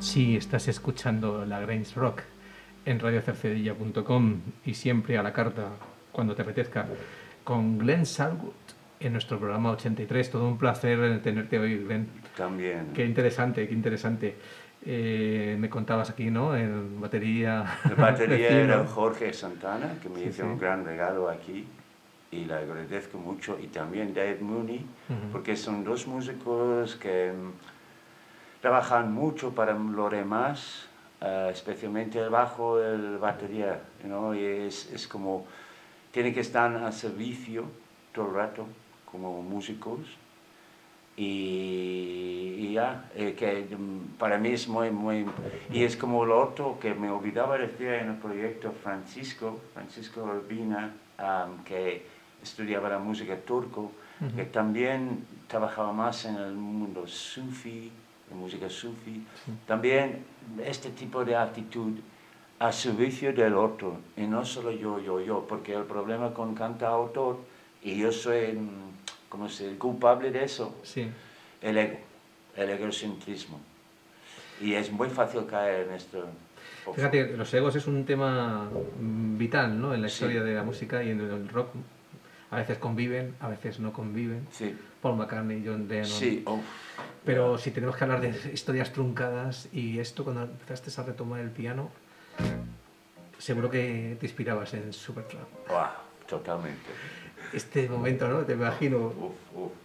Sí, estás escuchando la Grange Rock en radiocercedilla.com y siempre a la carta, cuando te apetezca, con Glenn Salwood en nuestro programa 83. Todo un placer tenerte hoy, Glenn. También. Qué interesante, qué interesante. Me contabas aquí, ¿no? En batería. La batería vecino. era Jorge Santana, que me Sí, hizo sí. un gran regalo aquí y le agradezco mucho. Y también Dave Mooney, porque son dos músicos que trabajan mucho para los demás, especialmente el bajo, el batería, y es como, tienen que estar al servicio todo el rato como músicos. Y ya, que para mí es muy... Y es como lo otro que me olvidaba decir en el proyecto Francisco Urbina, que estudiaba la música turco, que también trabajaba más en el mundo sufi, de música sufi. También este tipo de actitud a servicio del otro, y no solo yo, porque el problema con cantautor, y yo soy como el culpable de eso, Sí. el ego, el egocentrismo. Y es muy fácil caer en esto. Fíjate, los egos es un tema vital, ¿no? En la Sí. historia de la música y en el rock. A veces conviven, a veces no conviven. Sí. Paul McCartney, John Lennon. Sí, Pero si tenemos que hablar de historias truncadas y esto, cuando empezaste a retomar el piano, seguro que te inspirabas en Supertramp. Wow, totalmente. Este momento, ¿no? Te imagino.